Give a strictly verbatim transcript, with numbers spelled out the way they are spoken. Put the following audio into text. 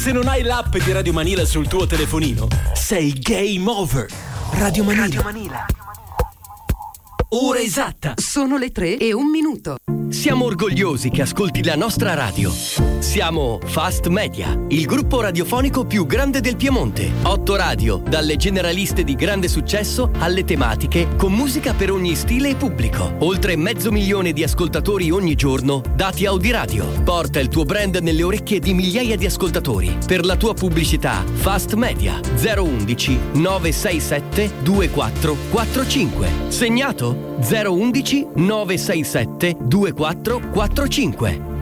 Se non hai l'app di Radio Manila sul tuo telefonino, sei game over. Radio Manila. Radio Manila. Ora esatta. Sono le tre e un minuto. Siamo orgogliosi che ascolti la nostra radio. Siamo Fast Media, il gruppo radiofonico più grande del Piemonte. Otto radio, dalle generaliste di grande successo alle tematiche, con musica per ogni stile e pubblico. Oltre mezzo milione di ascoltatori ogni giorno, dati Audiradio. Porta il tuo brand nelle orecchie di migliaia di ascoltatori. Per la tua pubblicità, Fast Media zero undici nove sei sette due quattro quattro cinque. Segnato? zero undici nove sei sette due quattro quattro cinque.